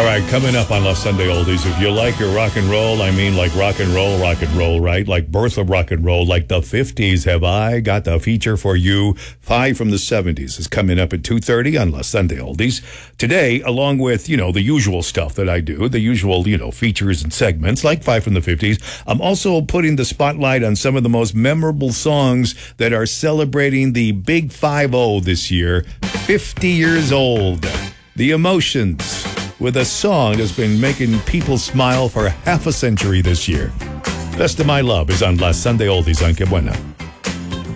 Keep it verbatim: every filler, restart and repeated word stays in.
All right, coming up on Last Sunday Oldies, if you like your rock and roll, I mean like rock and roll, rock and roll, right? Like birth of rock and roll, like the fifties, have I got the feature for you. Five from the seventies is coming up at two thirty on Last Sunday Oldies. Today, along with, you know, the usual stuff that I do, the usual, you know, features and segments, like Five from the fifties, I'm also putting the spotlight on some of the most memorable songs that are celebrating the Big five oh this year, fifty years old. The Emotions, with a song that's been making people smile for half a century this year. Best of My Love is on Last Sunday Oldies on Que Buena.